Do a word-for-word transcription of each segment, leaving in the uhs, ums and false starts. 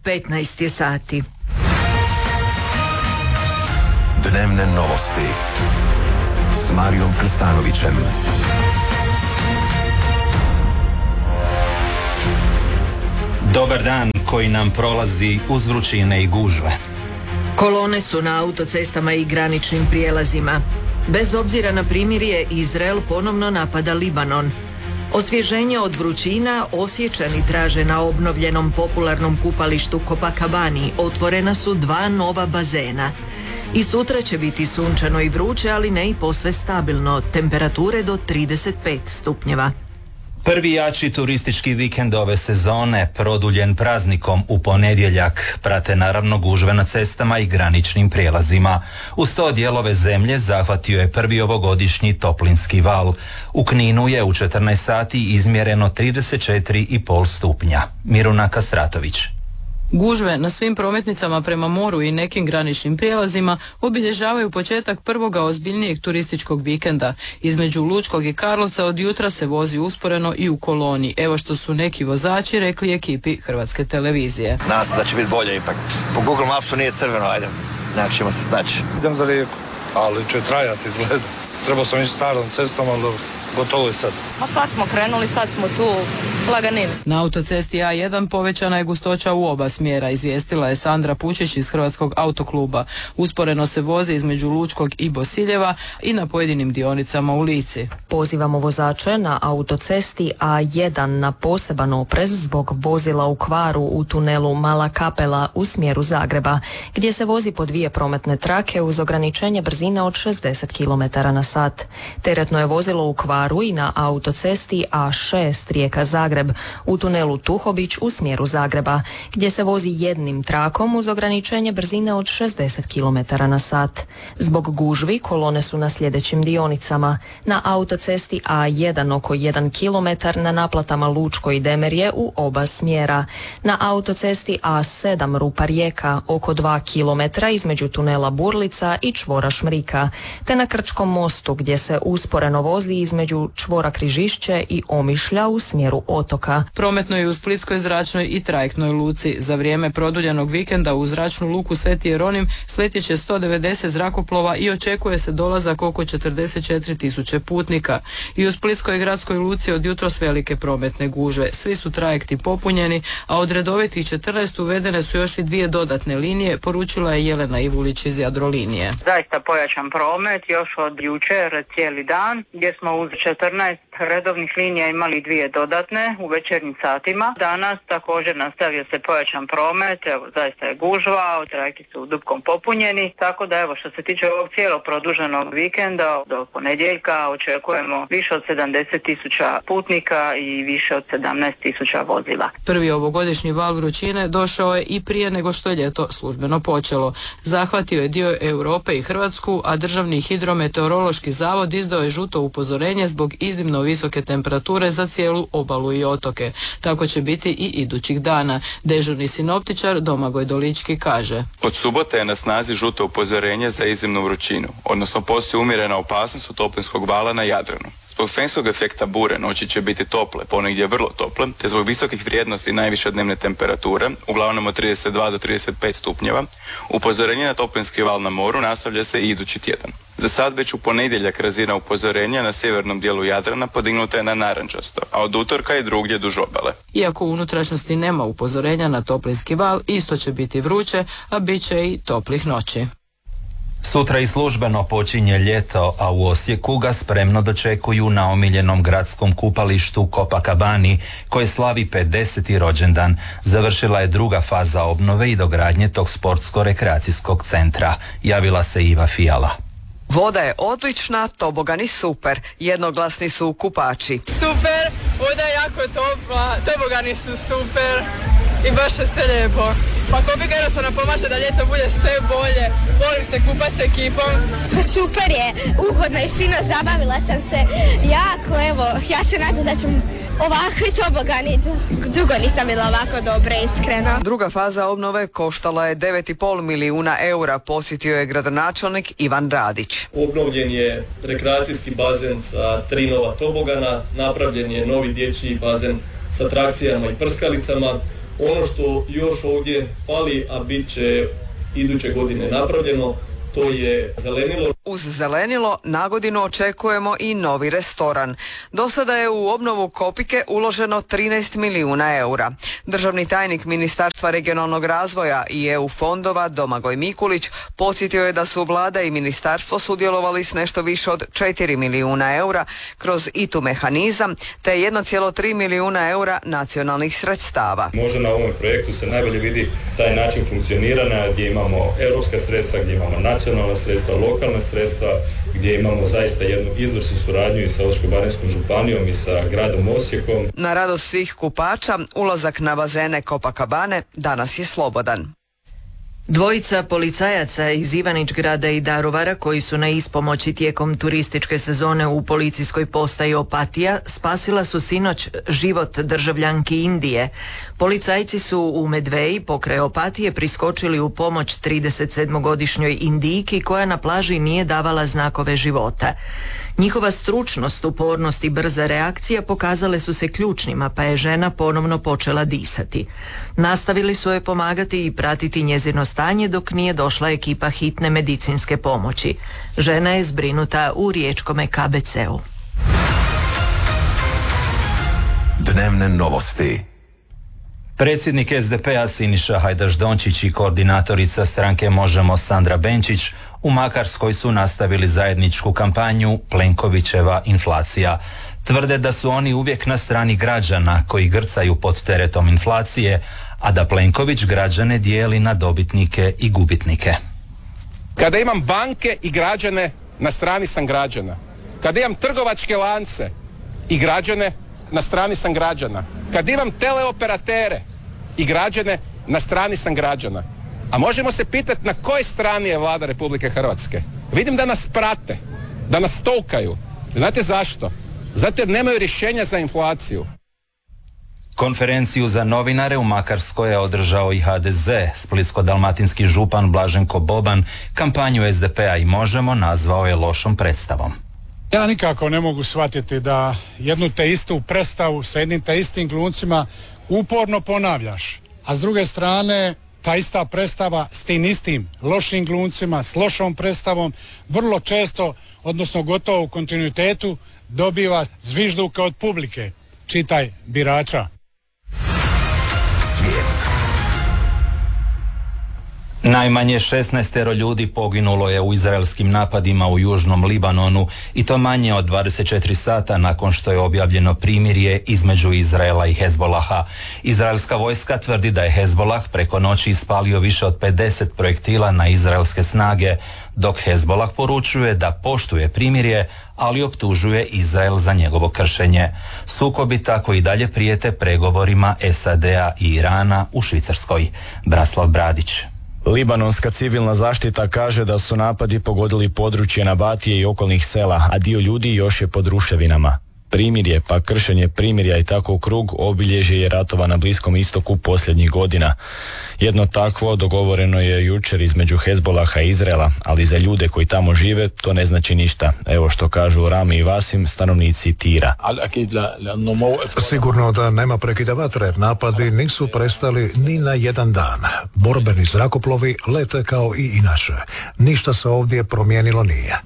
petnaest je sati. Dnevne novosti s Marijom Krstanovićem. Dobar dan koji nam prolazi uz vrućine i gužve. Kolone su na autocestama i graničnim prijelazima. Bez obzira na primirje, Izrael ponovno napada Libanon. Osvježenje od vrućina Osječani traže na obnovljenom popularnom kupalištu Copacabani. Otvorena su dva nova bazena. I sutra će biti sunčano i vruće, ali ne i posve stabilno. Temperature do trideset pet stupnjeva. Prvi jači turistički vikend ove sezone, produljen praznikom u ponedjeljak, prate naravno gužve na cestama i graničnim prijelazima. Uz to dijelove zemlje zahvatio je prvi ovogodišnji toplinski val. U Kninu je u četrnaest sati izmjereno trideset četiri i pol stupnja. Miruna Kastratović. Gužve na svim prometnicama prema moru i nekim graničnim prijelazima obilježavaju početak prvoga ozbiljnijeg turističkog vikenda. Između Lučkog i Karlovca od jutra se vozi usporeno i u koloni. Evo što su neki vozači rekli ekipi Hrvatske televizije. Nadam se da će biti bolje ipak. Po Google Mapsu nije crveno, ajde. Nekako ćemo se snaći. Idem za Rijeku, ali će trajati izgleda. Trebao sam ići starom cestom, ali dobro. Gotovo je sad. A sad smo krenuli, sad smo tu laganim. Na autocesti A jedan povećana je gustoća u oba smjera, izvijestila je Sandra Pučić iz Hrvatskog autokluba. Usporeno se vozi između Lučkog i Bosiljeva i na pojedinim dionicama u Lici. Pozivamo vozače na autocesti A jedan na poseban oprez zbog vozila u kvaru u tunelu Mala Kapela u smjeru Zagreba, gdje se vozi po dvije prometne trake uz ograničenje brzine od šezdeset kilometara na sat. Teretno je vozilo u kvaru i na autocesti A šest Rijeka Zagreb u tunelu Tuhobić u smjeru Zagreba, gdje se vozi jednim trakom uz ograničenje brzine od šezdeset kilometara na sat. Zbog gužvi kolone su na sljedećim dionicama: na autocesti A jedan oko jedan kilometar na naplatama Lučko i Demerje u oba smjera, na autocesti A sedam Rupa Rijeka oko dva kilometra između tunela Burlica i čvora Šmrika, te na Krčkom mostu gdje se usporeno vozi između čvora Križišće i Omišlja u smjeru otoka. Prometno je u Splitskoj zračnoj i trajektnoj luci. Za vrijeme produljenog vikenda u zračnu luku Sveti Jeronim sletjet će sto devedeset zrakoplova i očekuje se dolazak oko četrdeset četiri tisuće putnika. I u Splitskoj gradskoj luci od jutros velike prometne gužve. Svi su trajekti popunjeni, a od redovitih četrnaest uvedene su još i dvije dodatne linije, poručila je Jelena Ivulić iz Jadrolinije. Zaista pojačan promet još od jučer cijeli dan, gdje smo uz četrnaest redovnih linija imali dvije dodatne u večernjim satima. Danas također nastavio se pojačan promet, evo zaista je gužva, trajekti su dupkom popunjeni, tako da evo što se tiče ovog cijelog produženog vikenda do ponedjeljka očekujemo više od sedamdeset tisuća putnika i više od sedamnaest tisuća vozila. Prvi ovogodišnji val vrućine došao je i prije nego što je ljeto službeno počelo. Zahvatio je dio Europe i Hrvatsku, a Državni hidrometeorološki zavod izdao je žuto upozorenje zbog iznimno visoke temperature za cijelu obalu i otoke. Tako će biti i idućih dana. Dežurni sinoptičar Domagoj Dolički kaže: od subote je na snazi žuto upozorenje za iznimnu vrućinu, odnosno postoji umjerena opasnost od toplinskog vala na Jadranu. Zbog fenskog efekta bure noći će biti tople, ponegdje vrlo tople, te zbog visokih vrijednosti najviše dnevne temperature, uglavnom od trideset dva do trideset pet stupnjeva, upozorenje na toplinski val na moru nastavlja se i idući tjedan. Za sad već u ponedjeljak razina upozorenja na sjevernom dijelu Jadrana podignuta je na narančasto, a od utorka i drugdje duž obale. Iako u unutrašnjosti nema upozorenja na toplinski val, isto će biti vruće, a bit će i toplih noći. Sutra i službeno počinje ljeto, a u Osijeku ga spremno dočekuju na omiljenom gradskom kupalištu Copacabani, koje slavi pedeseti rođendan. Završila je druga faza obnove i dogradnje tog sportsko-rekreacijskog centra. Javila se Iva Fijala. Voda je odlična, tobogani super, jednoglasni su kupači. Super, voda je jako topla, tobogani su super i baš je sve lijepo. Pa ko bi ga jednostavno pomaže da ljeto bude sve bolje, volim se kupat s ekipom. Super je, ugodno i fino, zabavila sam se jako, evo, ja se nadam da ću ovakvi tobogani, dugo nisam bila ovako dobre, iskreno. Druga faza obnove koštala je devet i pol milijuna eura, posjetio je gradonačelnik Ivan Radić. Obnovljen je rekreacijski bazen sa tri nova tobogana, napravljen je novi dječji bazen s atrakcijama i prskalicama, Ono što još ovdje fali, a bit će iduće godine napravljeno, to je zelenilo. Uz zelenilo na godinu očekujemo i novi restoran. Do sada je u obnovu Kopike uloženo trinaest milijuna eura. Državni tajnik Ministarstva regionalnog razvoja i E U fondova Domagoj Mikulić podsjetio je da su vlada i ministarstvo sudjelovali s nešto više od četiri milijuna eura kroz I T U mehanizam te jedan zarez tri milijuna eura nacionalnih sredstava. Možda na ovom projektu se najbolje vidi taj način funkcioniranja gdje imamo europska sredstva, gdje imamo nacionalna sredstva, lokalna sredstva, gdje imamo zaista jednu izvrsnu suradnju i sa Osječko-baranjskom županijom i sa gradom Osijekom. Na radost svih kupača, ulazak na bazene Copacabane danas je slobodan. Dvojica policajaca iz Ivanić-Grada i Daruvara koji su na ispomoći tijekom turističke sezone u policijskoj postaji Opatija spasila su sinoć život državljanki Indije. Policajci su u Medveji pokraj Opatije priskočili u pomoć tridesetsedmogodišnjoj Indijki koja na plaži nije davala znakove života. Njihova stručnost, upornost i brza reakcija pokazale su se ključnima, pa je žena ponovno počela disati. Nastavili su je pomagati i pratiti njezino stanje dok nije došla ekipa hitne medicinske pomoći. Žena je zbrinuta u riječkome K B C-u. Dnevne novosti. Predsjednik S D P-a Siniša Hajdaš-Dončić i koordinatorica stranke Možemo Sandra Benčić u Makarskoj su nastavili zajedničku kampanju Plenkovićeva inflacija. Tvrde da su oni uvijek na strani građana koji grcaju pod teretom inflacije, a da Plenković građane dijeli na dobitnike i gubitnike. Kada imam banke i građane, na strani sam građana. Kada imam trgovačke lance i građane, na strani sam građana. Kad imam teleoperatere i građane, na strani sam građana. A možemo se pitati na kojoj strani je vlada Republike Hrvatske. Vidim da nas prate, da nas tolkaju. Znate zašto? Zato jer nemaju rješenja za inflaciju. Konferenciju za novinare u Makarskoj je održao i H D Z. Splitsko-dalmatinski župan Blaženko Boban kampanju S D P-a i Možemo nazvao je lošom predstavom. Ja nikako ne mogu shvatiti da jednu te istu predstavu sa jednim te istim glumcima uporno ponavljaš, a s druge strane ta ista predstava s tim istim lošim glumcima, s lošom predstavom, vrlo često, odnosno gotovo u kontinuitetu, dobiva zvižduke od publike, čitaj birača. Najmanje šesnaestero ljudi poginulo je u izraelskim napadima u južnom Libanonu i to manje od dvadeset četiri sata nakon što je objavljeno primirje između Izraela i Hezbolaha. Izraelska vojska tvrdi da je Hezbolah preko noći ispalio više od pedeset projektila na izraelske snage, dok Hezbolah poručuje da poštuje primirje, ali optužuje Izrael za njegovo kršenje. Sukobi tako i dalje prijete pregovorima S A D-a i Irana u Švicarskoj. Braslav Bradić. Libanonska civilna zaštita kaže da su napadi pogodili područje Nabatije i okolnih sela, a dio ljudi još je pod ruševinama. Primirje, pa kršenje primirja i tako u krug obilježje je ratova na Bliskom istoku posljednjih godina. Jedno takvo dogovoreno je jučer između Hezbolaha i Izraela, ali za ljude koji tamo žive to ne znači ništa. Evo što kažu Rami i Vasim, stanovnici Tira. Sigurno da nema prekida vatre, napadi nisu prestali ni na jedan dan. Borbeni zrakoplovi lete kao i inače. Ništa se ovdje promijenilo nije.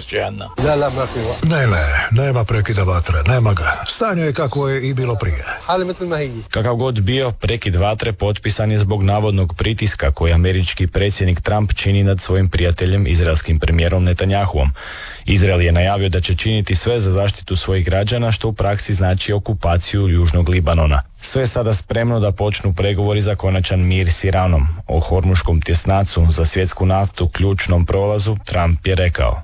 Ne, ne, nema prekida vatre. Nema ga. Stanje je kako je i bilo prije. Kakav god bio, prekid vatre potpisan je zbog navodnog pritiska koji američki predsjednik Trump čini nad svojim prijateljem, izraelskim premijerom Netanjahuom. Izrael je najavio da će činiti sve za zaštitu svojih građana, što u praksi znači okupaciju južnog Libanona. Sve je sada spremno da počnu pregovori za konačan mir s Iranom. O Hormuškom tjesnacu za svjetsku naftu, ključnom prolazu, Trump je rekao: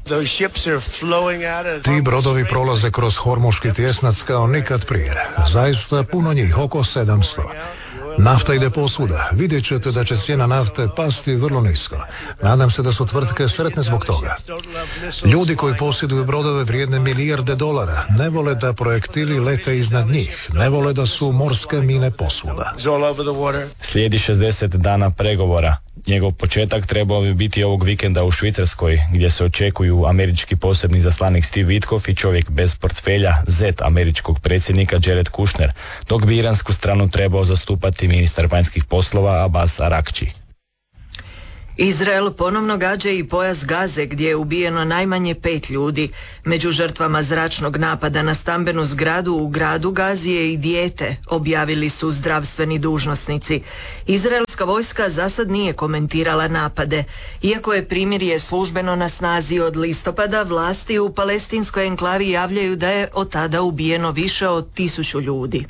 Ti brodovi prolaze kroz Hormuški tjesnac kao nikad prije. Zaista puno njih, oko sedamsto. Nafta ide posvuda. Vidjet ćete da će cijena nafte pasti vrlo nisko. Nadam se da su tvrtke sretne zbog toga. Ljudi koji posjeduju brodove vrijedne milijarde dolara ne vole da projektili lete iznad njih. Ne vole da su morske mine posvuda. Slijedi šezdeset dana pregovora. Njegov početak trebao bi biti ovog vikenda u Švicarskoj, gdje se očekuju američki posebni zaslanik Steve Witkoff i čovjek bez portfelja, zet američkog predsjednika Jared Kushner, dok bi iransku stranu trebao zastupati ministar vanjskih poslova Abbas Arakči. Izrael ponovno gađa i pojas Gaze gdje je ubijeno najmanje pet ljudi. Među žrtvama zračnog napada na stambenu zgradu u gradu Gazi je i dijete, objavili su zdravstveni dužnosnici. Izraelska vojska za sad nije komentirala napade. Iako je primirje službeno na snazi od listopada, vlasti u palestinskoj enklavi javljaju da je od tada ubijeno više od tisuću ljudi.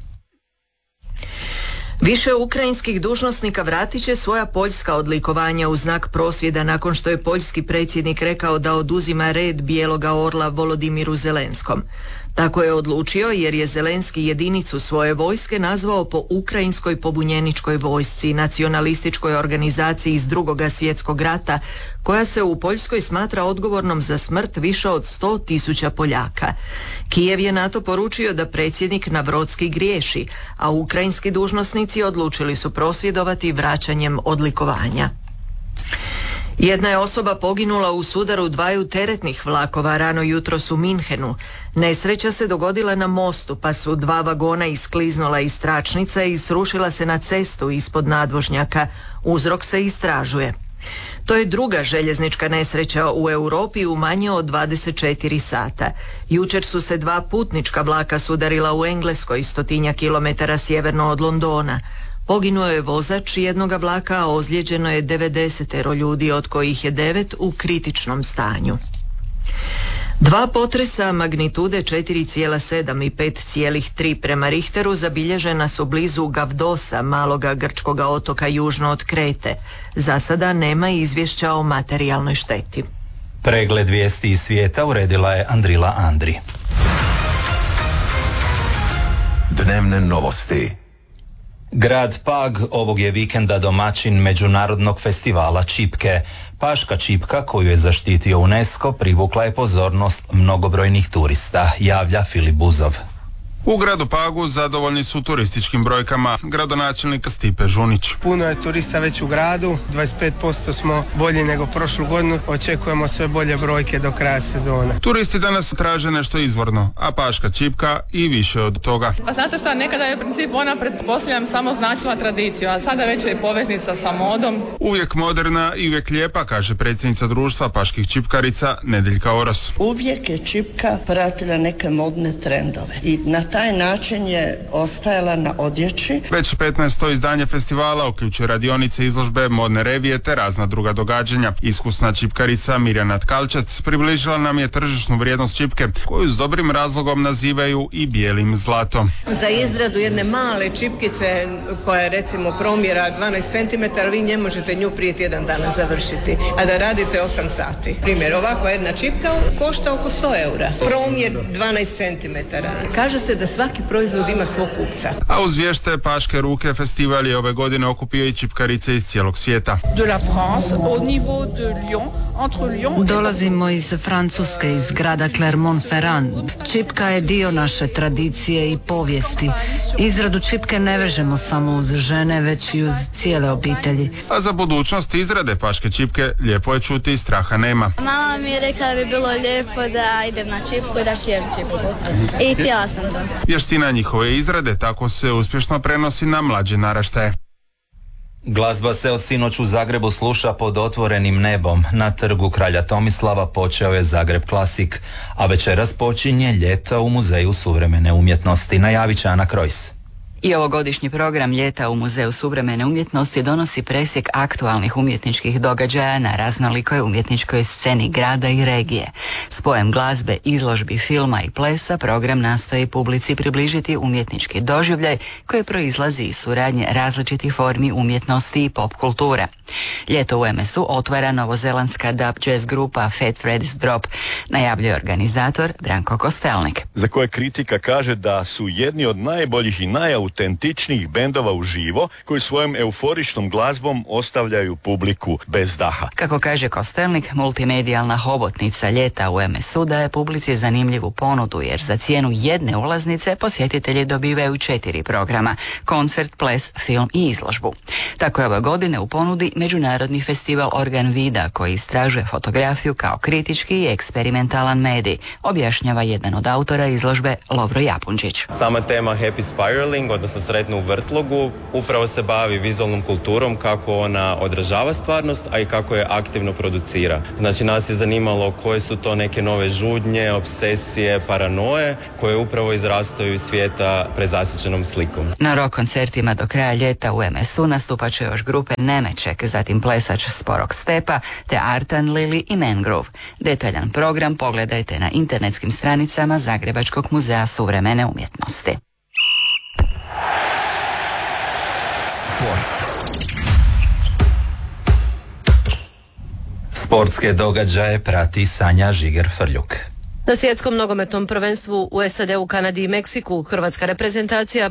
Više ukrajinskih dužnosnika vratit će svoja poljska odlikovanja u znak prosvjeda nakon što je poljski predsjednik rekao da oduzima red Bijeloga orla Volodimiru Zelenskom. Tako je odlučio jer je Zelenski jedinicu svoje vojske nazvao po ukrajinskoj pobunjeničkoj vojsci, nacionalističkoj organizaciji iz Drugoga svjetskog rata, koja se u Poljskoj smatra odgovornom za smrt više od sto tisuća Poljaka. Kijev je na to poručio da predsjednik Navrocki griješi, a ukrajinski dužnosnici odlučili su prosvjedovati vraćanjem odlikovanja. Jedna je osoba poginula u sudaru dvaju teretnih vlakova rano jutros u Minhenu. Nesreća se dogodila na mostu, pa su dva vagona iskliznula iz tračnica i srušila se na cestu ispod nadvožnjaka. Uzrok se istražuje. To je druga željeznička nesreća u Europi u manje od dvadeset četiri sata. Jučer su se dva putnička vlaka sudarila u Engleskoj, stotinja kilometara sjeverno od Londona. Poginuo je vozač jednoga vlaka, a ozlijeđeno je devedesetero ljudi, od kojih je devet u kritičnom stanju. Dva potresa magnitude četiri zarez sedam i pet zarez tri prema Richteru zabilježena su blizu Gavdosa, maloga grčkoga otoka južno od Krete. Za sada nema izvješća o materijalnoj šteti. Pregled vijesti iz svijeta uredila je Andrila Andri. Dnevne novosti. Grad Pag ovog je vikenda domaćin međunarodnog festivala čipke. Paška čipka, koju je zaštitio UNESCO, privukla je pozornost mnogobrojnih turista, javlja Filip Buzov. U gradu Pagu zadovoljni su turističkim brojkama gradonačelnika Stipe Žunić. Puno je turista već u gradu, dvadeset pet posto smo bolji nego prošlu godinu, očekujemo sve bolje brojke do kraja sezone. Turisti danas traže nešto izvorno, a paška čipka i više od toga. Pa zato što nekada je u principu ona, pretpostavljam, samo značila tradiciju, a sada već je poveznica sa modom. Uvijek moderna i uvijek lijepa, kaže predsjednica društva paških čipkarica Nedeljka Oros. Uvijek je čipka pratila neke modne trendove i na taj način je ostajala na odjeći. Već petnaesto izdanje festivala uključuje radionice, izložbe, modne revije te razna druga događanja. Iskusna čipkarica Mirjana Tkalčac približila nam je tržišnu vrijednost čipke, koju s dobrim razlogom nazivaju i bijelim zlatom. Za izradu jedne male čipkice koja je recimo promjera dvanaest centimetara, vi ne možete nju prije tjedan dana završiti, a da radite osam sati. Primjer, ovakva jedna čipka košta oko sto eura. Promjer dvanaest centimetara. Kaže se da svaki proizvod ima svog kupca. A uz vješte paške ruke festival je ove godine okupio i čipkarice iz cijelog svijeta. Dolazimo iz Francuske, iz grada Clermont-Ferrand. Čipka je dio naše tradicije i povijesti. Izradu čipke ne vežemo samo uz žene, već i uz cijele obitelji. A za budućnost izrade paške čipke lijepo je čuti i straha nema. Mama mi je rekla da bi bilo lijepo da idem na čipku i da šijem čipku. I htjela sam to. Vještina njihove izrade tako se uspješno prenosi na mlađe naraštaje. Glazba se od sinoć u Zagrebu sluša pod otvorenim nebom. Na trgu Kralja Tomislava počeo je Zagreb Klasik, a večeras počinje Ljeto u Muzeju suvremene umjetnosti, najavit će Ana Krojs. I ovogodišnji program Ljeta u Muzeju suvremene umjetnosti donosi presjek aktualnih umjetničkih događaja na raznolikoj umjetničkoj sceni grada i regije. Spojem glazbe, izložbi, filma i plesa program nastoji publici približiti umjetnički doživljaj koji proizlazi iz suradnje različitih formi umjetnosti i pop kulture. Ljeto u em es u otvara novozelandska dub jazz grupa Fat Freddy's Drop, najavljuje organizator Branko Kostelnik. Za koje kritika kaže da su jedni od najboljih i najautentičnijih najautentičnijih bendova uživo koji svojom euforičnom glazbom ostavljaju publiku bez daha. Kako kaže Kostelnik, multimedijalna hobotnica ljeta u em es u daje publici zanimljivu ponudu jer za cijenu jedne ulaznice posjetitelji dobivaju četiri programa: koncert, ples, film i izložbu. Tako je ove godine u ponudi Međunarodni festival Organ Vida koji istražuje fotografiju kao kritički i eksperimentalan medij, objašnjava jedan od autora izložbe Lovro Japunčić. Sama tema Happy Spiraling, odnosno sretno u vrtlogu, upravo se bavi vizualnom kulturom, kako ona odražava stvarnost, a i kako je aktivno producira. Znači nas je zanimalo koje su to neke nove žudnje, obsesije, paranoje koje upravo izrastaju iz svijeta prezasićenom slikom. Na rock koncertima do kraja ljeta u em es u nastupat će još grupe Nemeček, zatim plesač Sporog Stepa, te Artan Lili i Mangrove. Detaljan program pogledajte na internetskim stranicama Zagrebačkog muzeja suvremene umjetnosti. Sport. Sportske događaje prati Sanja Žiger-Frljuk. Na svjetskom nogometnom prvenstvu u es a de u, Kanadi i Meksiku Hrvatska reprezentacija